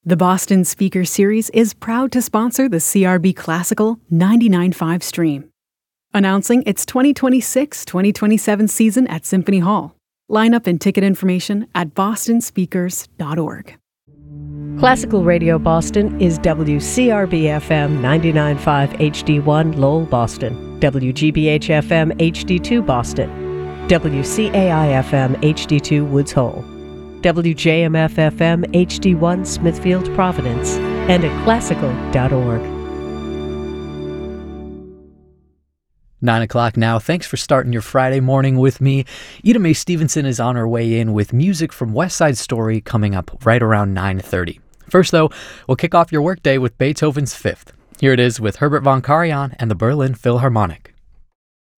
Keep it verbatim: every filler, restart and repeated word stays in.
The Boston Speaker Series is proud to sponsor the C R B Classical ninety-nine point five stream. Announcing its twenty twenty-six twenty twenty-seven season at Symphony Hall. Lineup and ticket information at boston speakers dot org. Classical Radio Boston is W C R B F M ninety-nine point five H D one Lowell, Boston, W G B H F M H D two Boston, W C A I F M H D two Woods Hole, W J M F F M H D one Smithfield, Providence, and at classical dot org. Nine o'clock now. Thanks for starting your Friday morning with me. Ida Mae Stevenson is on her way in with music from West Side Story coming up right around nine thirty. First, though, we'll kick off your workday with Beethoven's Fifth. Here it is with Herbert von Karajan and the Berlin Philharmonic.